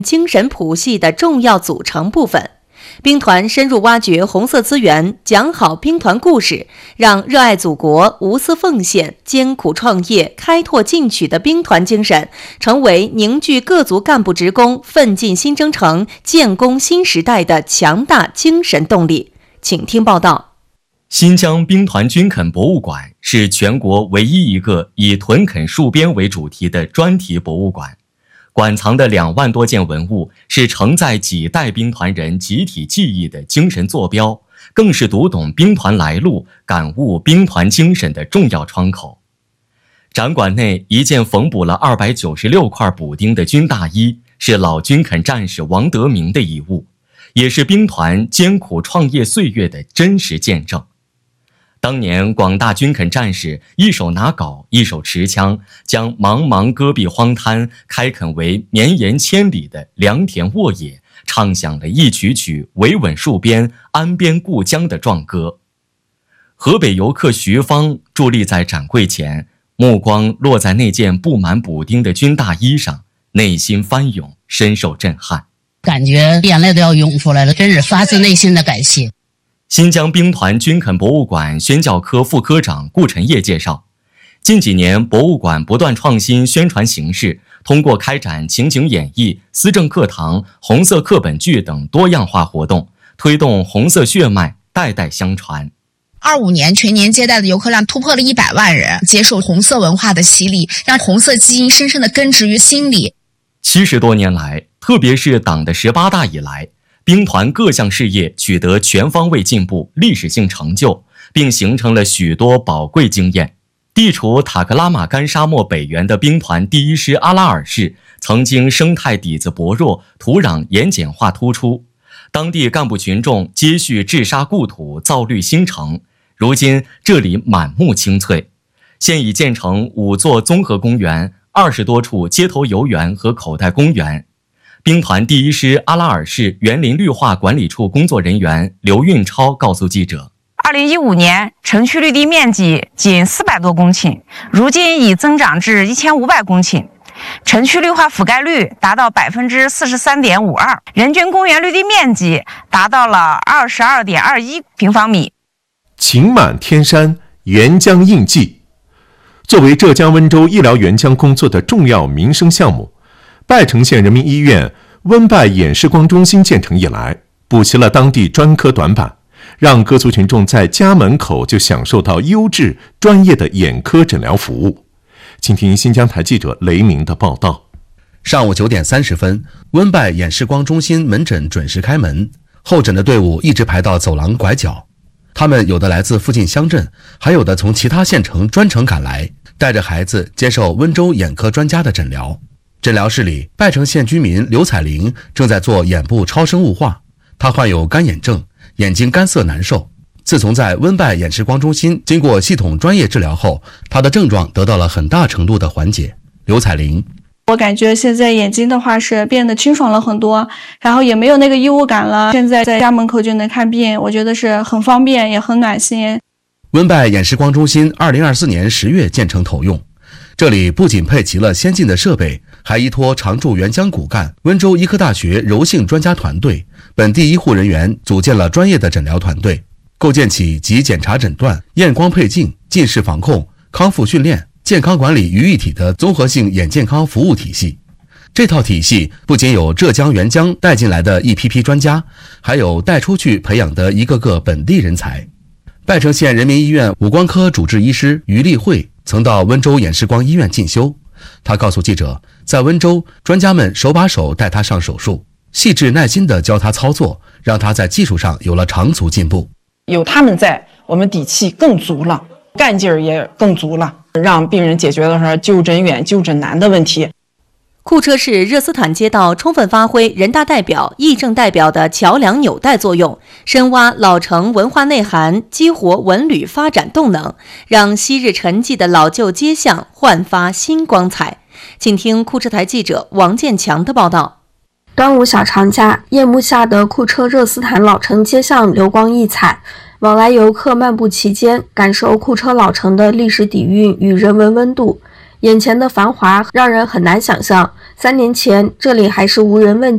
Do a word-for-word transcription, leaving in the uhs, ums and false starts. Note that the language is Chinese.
精神谱系的重要组成部分。兵团深入挖掘红色资源，讲好兵团故事，让热爱祖国、无私奉献、艰苦创业、开拓进取的兵团精神，成为凝聚各族干部职工奋进新征程、建功新时代的强大精神动力。请听报道。 新疆兵团军垦博物馆是全国唯一一个以屯垦戍边为主题的专题博物馆。馆藏的两万多件文物是承载几代兵团人集体记忆的精神坐标，更是读懂兵团来路、感悟兵团精神的重要窗口。展馆内一件缝补了二百九十六块补丁的军大衣，是老军垦战士王德明的遗物，也是兵团艰苦创业岁月的真实见证。当年广大军垦战士一手拿镐，一手持枪，将茫茫戈壁荒滩开垦为绵延千里的良田沃野，唱响了一曲曲维稳戍边、安边固疆的壮歌。河北游客徐芳伫立在展柜前，目光落在那件布满补丁的军大衣上，内心翻涌，深受震撼， 感觉眼泪都要涌出来了，真是发自内心的感谢。 新疆兵团军垦博物馆宣教科副科长顾晨业介绍，近几年博物馆不断创新宣传形式，通过开展情景演绎、思政课堂、红色课本剧等多样化活动，推动红色血脉代代相传。 二五年全年接待的游客量突破了一百万人，接受红色文化的洗礼，让红色基因深深地根植于心里。 七十多年来，特别是党的十八大以来，兵团各项事业取得全方位进步、历史性成就，并形成了许多宝贵经验。地处塔克拉玛干沙漠北缘的兵团第一师阿拉尔市，曾经生态底子薄弱，土壤盐碱化突出，当地干部群众接续治沙故土、造绿新城。如今这里满目青翠，现已建成五座综合公园、二十多处街头游园和口袋公园。兵团第一师阿拉尔市园林绿化管理处工作人员刘运超告诉记者， 二零一五年城区绿地面积仅四百多公顷，如今已增长至一千五百公顷，城区绿化覆盖率达到百分之四十三点五二，人均公园绿地面积达到了二十二点二一平方米。 情满天山，援疆印记。作为浙江温州医疗援疆工作的重要民生项目，拜城县人民医院温拜眼视光中心建成以来，补齐了当地专科短板，让各族群众在家门口就享受到优质专业的眼科诊疗服务。请听新疆台记者雷鸣的报道。 上午九点三十分，温拜眼视光中心门诊准时开门，候诊的队伍一直排到走廊拐角。他们有的来自附近乡镇，还有的从其他县城专程赶来，带着孩子接受温州眼科专家的诊疗。诊疗室里，拜城县居民刘彩玲正在做眼部超声雾化。她患有干眼症，眼睛干涩难受。自从在温拜眼视光中心经过系统专业治疗后，她的症状得到了很大程度的缓解。刘彩玲， 我感觉现在眼睛的话是变得清爽了很多，然后也没有那个异物感了。现在在家门口就能看病，我觉得是很方便，也很暖心。 温拜眼视光中心二零二四年十月建成投用，这里不仅配齐了先进的设备，还依托常驻援疆骨干温州医科大学柔性专家团队，本地医护人员组建了专业的诊疗团队，构建起集检查诊断、验光配镜、近视防控、康复训练、健康管理于一体的综合性眼健康服务体系。这套体系不仅有浙江援疆带进来的一批批专家，还有带出去培养的一个个本地人才。拜城县人民医院五光科主治医师于丽慧曾到温州眼视光医院进修，他告诉记者，在温州，专家们手把手带他上手术，细致耐心地教他操作，让他在技术上有了长足进步。 有他们在，我们底气更足了，干劲儿也更足了，让病人解决了说就诊远、就诊难的问题。 库车市热斯坦街道充分发挥人大代表、议政代表的桥梁纽带作用，深挖老城文化内涵，激活文旅发展动能，让昔日沉寂的老旧街巷焕发新光彩。请听库车台记者王建强的报道。 端午小长假，夜幕下的库车热斯坦老城街巷流光溢彩，往来游客漫步其间，感受库车老城的历史底蕴与人文温度。眼前的繁华让人很难想象，三年前这里还是无人问